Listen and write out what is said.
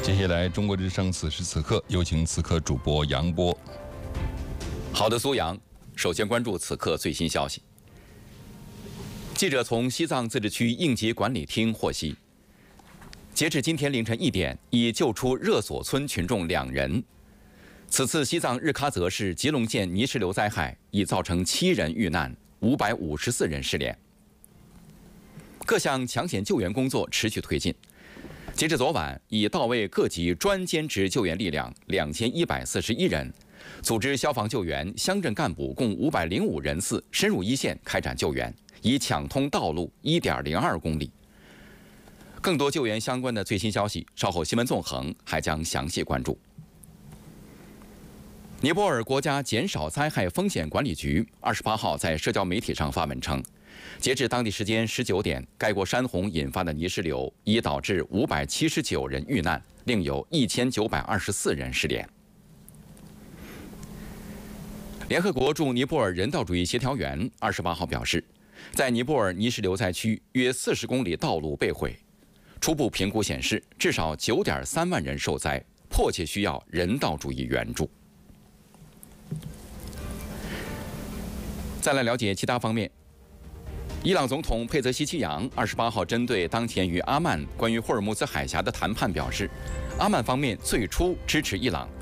接下来，中国之声此时此刻有请此刻主播杨波。 好的，苏阳，首先关注此刻最新消息。记者从西藏自治区应急管理厅获悉，截至今天凌晨1点，已救出热索村群众2人。此次西藏日喀则市吉隆县泥石流灾害已造成7人遇难，554人失联。各项抢险救援工作持续推进。截至昨晚，已到位各级专兼职救援力量2141人，组织消防救援、乡镇干部共505人次深入一线开展救援，已抢通道路1.02公里。更多救援相关的最新消息，稍后新闻纵横还将详细关注。尼泊尔国家减少灾害风险管理局28号在社交媒体上发文称，截至当地时间19点，该国山洪引发的泥石流已导致579人遇难，另有1924人失联。联合国驻尼泊尔人道主义协调员28号表示，在尼泊尔泥石流灾区约40公里道路被毁，初步评估显示，至少9.3万人受灾，迫切需要人道主义援助。再来了解其他方面。伊朗总统佩泽希奇扬28号针对当前与阿曼关于霍尔木兹海峡的谈判表示，阿曼方面最初支持伊朗